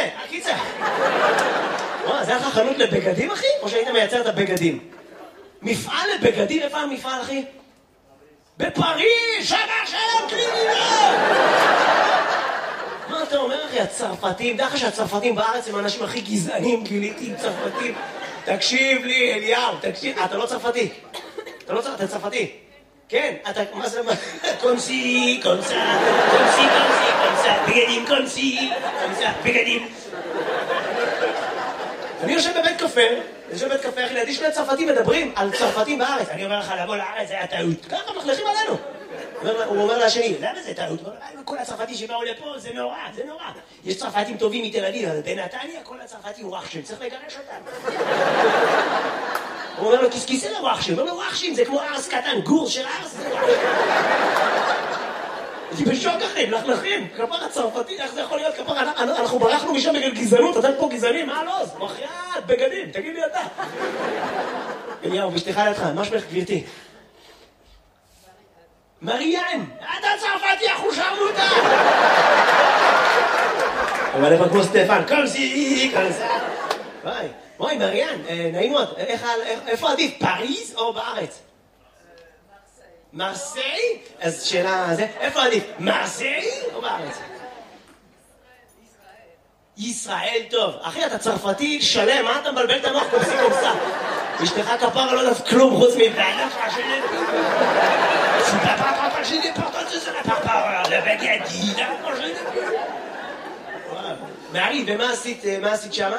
הקיצר. מה, זה היה לך חנות לבגדים, אחי? או שהיית מייצר את הבגדים? מפעל לבגדים? איפה המפעל, אחי? בפריז! שבר שלום קרימינל! מה אתה אומר, אחי? הצרפתים, דרך שהצרפתים בארץ הם האנשים הכי גזענים, גיליתי צרפתים. תקשיב לי, אליהו, תקשיב. אתה לא צרפתי. אתה צרפתי. כן, אתה, מה זה, קונסי, קונסה, בגדים, קונסה, בגדים. אני יושב בבית קפה, אחי, לידי שני צרפתים מדברים על צרפתים בארץ. אני אומר לך, לבוא לארץ זה היה טעות. ככה מחלכים עלינו. הוא אומר לשני, למה זה טעות? כל הצרפתים שבאו לפה, זה נורא. יש צרפתים טובים מתל אביב, אבל בנתניה כל הצרפתים וואחשים, צריך לגרש אותם. הוא אומר לו, כיסא לוואחשים. הוא אומר לו, וואחשים, זה כמו ארס קטן, גור של ארס. אני בשוק אחי, מלכלכים. כפר הצרפתי, איך זה יכול להיות? כפר, אנחנו ברחנו משם בגלל גזענות, אתם פה גזענים, מה לא? מחייאת, בגדים, תגיד לי אתה. אליהו, אשתך לידך, מה שמך גברתי? מריאן, אתה צרפתי, אחו שרמוטה! אבל איפה כמו סטפן, קומסי, קומסה. וואי, מריאן, נעים מאוד, איפה עדיף, פריז או בארץ? מרסיי? אז שאלה, איפה עדיף, מרסיי או בארץ? ישראל, טוב. אחי, אתה צרפתי שלם, מה אתה מבלבל את המוח קומסה? אשתך כפרה לא יודעת כלום חוץ מבעלה פרשנית. Si papa partage des portes, ce sera papa, le bagadi, là, manger des peu. Marie, ומה עשית שמה?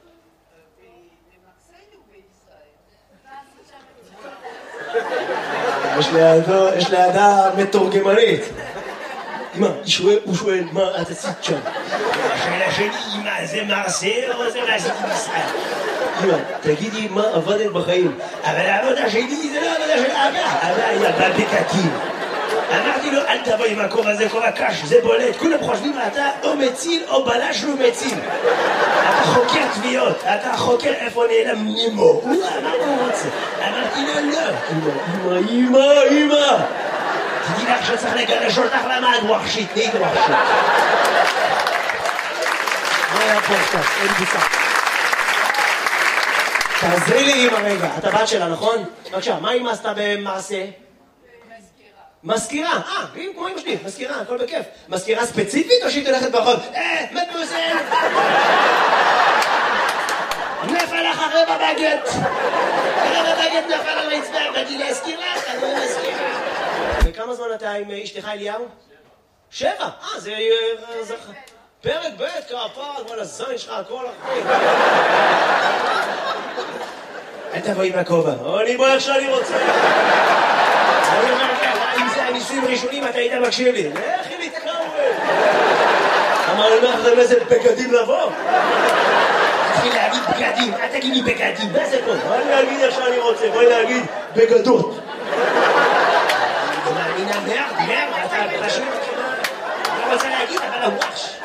יש לידה מתורגמנית. אמא, הוא שואל, מה את עשית שם? השאלה שלי, אמא, זה מרסיי או זה מה עשיתי בישראל? אמא, תגידי מה עבדת בחיים. אבל העבודה שלי זה לא עבודה של אבא. אבא היה בבקקים. אמרתי לו, אל תבוא עם הכובע הזה, כובע קש, זה בולט. כולם חושבים, אתה או מציל או בלש לא מציל. אתה חוקר תביעות, אתה חוקר איפה נעלם נימו. מה הוא רוצה? אמרתי לו, לא. אמא. תדעי לך שצריך לגרש אותך למעד ווחשית, נהיית ווחשית. מה היה פה עכשיו? אין בוצע. תעזרי לי אמא רגע, אתה בת שלה, נכון? בבקשה, מה אמא עשתה במעשה? מזכירה, כמו אמא שלי, מזכירה, הכל בכיף. מזכירה ספציפית או שהיא תלכת ברחוב? מדמוזל! נפל לך רבע בגט! רבע בגט נפל על הרצפה, באתי להזכיר לך, אני מזכירה. וכמה זמן אתה עם אשתך אליהו? 7! זה... פרק ב' כפר, כל הזין שלך, הכל אחרי. אל תבוא עם הכובע. אני בוא איך שאני רוצה. אני אומר ככה, אם זה הניסויים הראשונים, אתה היית מקשיב לי. לכי להתקרב. אמר לי, מה לכם איזה בגדים לבוא? תתחיל להגיד בגדים, אל תגיד לי בגדים, מה זה פה? בואי להגיד איך שאני רוצה, בואי להגיד בגדות. אני מאמינה מרד, אתה פשוט... אני רוצה להגיד, אבל הוואש.